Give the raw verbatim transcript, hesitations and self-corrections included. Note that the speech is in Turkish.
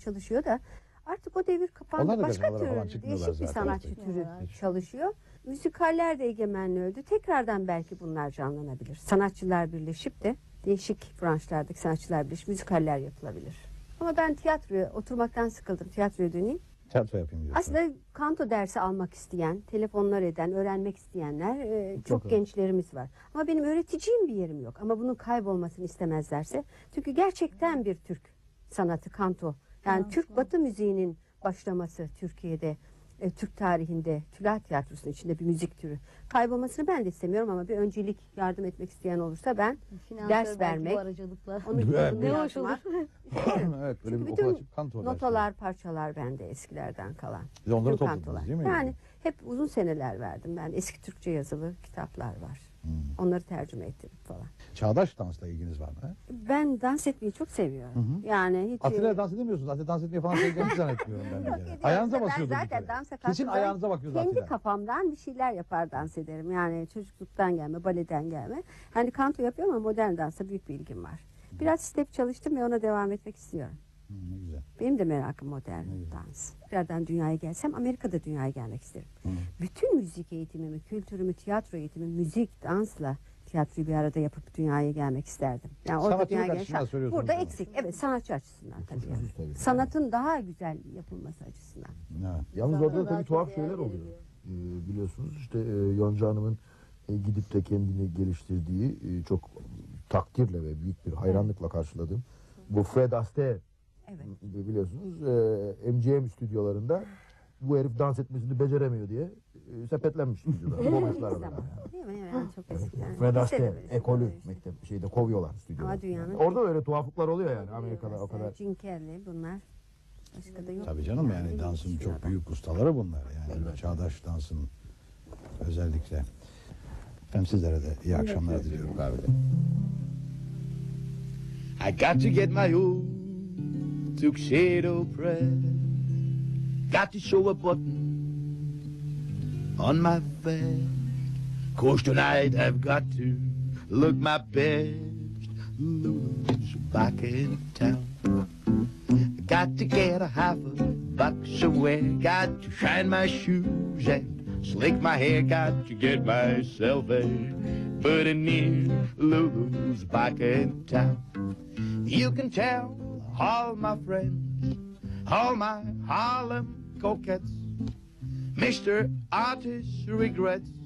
çalışıyor da artık o devir kapandı. Onlar da Başka gazinolara falan tür çıkmıyorlar değişik bir zaten. sanatçı Evet. türü Evet. çalışıyor. Müzikaller de egemenliği öldü. Tekrardan belki bunlar canlanabilir. Sanatçılar birleşip de değişik branşlardaki sanatçılar birleşip müzikaller yapılabilir. Ama ben tiyatroya oturmaktan sıkıldım. Tiyatroya döneyim. Tiyatro yapayım diyorsun. Aslında kanto dersi almak isteyen, telefonlar eden, öğrenmek isteyenler e, çok, Çok gençlerimiz var. Ama benim öğreteceğim bir yerim yok. Ama bunun kaybolmasını istemezlerse. Çünkü gerçekten bir Türk sanatı kanto. Yani Evet, Türk evet. Batı müziğinin başlaması Türkiye'de, e, Türk tarihinde, Tülay Tiyatrosu'nun içinde bir müzik türü. Kaybolmasını ben de istemiyorum ama bir öncelik yardım etmek isteyen olursa ben Finansör ders belki vermek, bu aracılıklar. onun Evet, kitabını ne hoş olur. yazmak. Evet, böyle Çünkü bir bütün okul açıp kanto dersleri. notalar, parçalar bende eskilerden kalan. Biz onları Bütün topladınız kantolar. değil mi? Yani hep uzun seneler verdim ben. Eski Türkçe yazılı kitaplar var. Hmm. Onları tercüme ettim falan. Çağdaş dansla ilginiz var mı? he? Ben dans etmeyi çok seviyorum. Hı hı. Yani hiç... Atilla dans edemiyorsunuz. Atilla dans etmeyi falan sevdiğini zannetmiyorum ben. bir Yok, kere. ediyorum. Ayağınıza Ben basıyordur bir zaten kere. dansa Kesin kalktığım ayağınıza bakıyordu kendi Atilla. kafamdan bir şeyler yapar dans ederim. Yani çocukluktan gelme, baleden gelme. Hani kanto yapıyorum ama modern dansa büyük bir ilgim var. Biraz step çalıştım ve ona devam etmek istiyorum. Hı, ne güzel. Benim de merakım modern Ne güzel. dans. Birazdan dünyaya gelsem Amerika'da dünyaya gelmek isterim. Hı. Bütün müzik eğitimimi, kültürümü, tiyatro eğitimimi, müzik, dansla tiyatroyu bir arada yapıp dünyaya gelmek isterdim. Yani orada Sanatçılık dünyaya açısından gelsem söylüyorsunuz burada bunu. eksik. Evet, sanatçı açısından tabii. yani. Tabii. Sanatın daha güzel yapılması açısından. Evet. Yalnız Zaten orada da daha tabii çok tuhaf değer şeyler oluyor. veriliyor. Ee, biliyorsunuz işte e, Yonca Hanım'ın e, gidip de kendini geliştirdiği e, çok takdirle ve büyük bir hayranlıkla karşıladığım bu Fred Astaire Evet. e, biliyorsunuz e, M G M stüdyolarında bu herif dans etmesini beceremiyor diye e, sepetlenmiş stüdyoda. Bomeşlerle beraber. Değil mi? Yani çok eski. Yani. Fred Bizde de Astaire böyle ekolü şeyler işte. mektep şeyde kovuyorlar stüdyoda. Ama dünyanın- Orada öyle tuhaflıklar oluyor yani Amerika'da o Mesela kadar. Jim Carrey bunlar. Başka da yok. Tabii canım yani dansın çok büyük ustaları bunlar. Yani Elbette. çağdaş dansın özellikle. Efendim sizlere de iyi akşamlar diliyorum. I got to get my old tuxedo press. Got to show a button on my vest. Course tonight I've got to look my best. Lose back in town. Got to get a half a box of wear. Got to shine my shoes and slick my hair. Got to get myself a pretty near Lulu's back in town. You can tell all my friends, all my Harlem coquettes, Mister Artist regrets